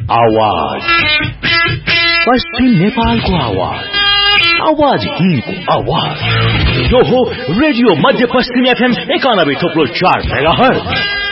आवाज पश्चिम नेपालको आवाज आवाज हिन्दको आवाज यो हो रेडियो मध्य पश्चिम FM 91.4 मेगाहर्ज